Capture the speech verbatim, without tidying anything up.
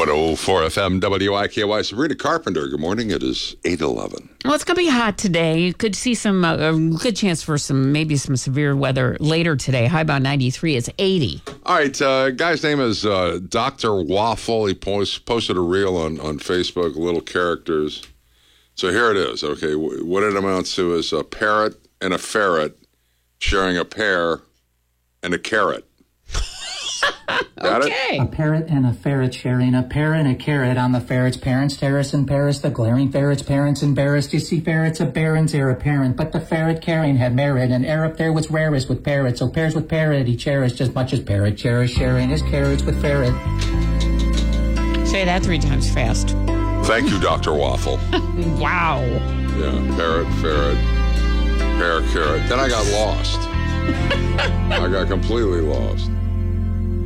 one oh four F M W I K Y. Sabrina Carpenter, good morning. It is eight eleven. Well, it's going to be hot today. You could see some, uh, a good chance for some, maybe some severe weather later today. High about ninety-three. It's eighty. All right. Uh, guy's name is uh, Doctor Waffle. He post, posted a reel on, on Facebook, little characters. So here it is. Okay. What it amounts to is a parrot and a ferret sharing a pear and a carrot. Got okay. it? A parrot and a ferret sharing a pear and a carrot on the ferret's parents' terrace in Paris. The glaring ferret's parents embarrassed. You see, ferrets of barons heir apparent, but the ferret caring had merit, and air up there was rarest with parrots. So pairs with parrot he cherished as much as parrot cherished, sharing his carrots with ferret. Say that three times fast. Thank you, Doctor Waffle. Wow. Yeah, parrot, ferret, pear, carrot. Then I got lost. I got completely lost.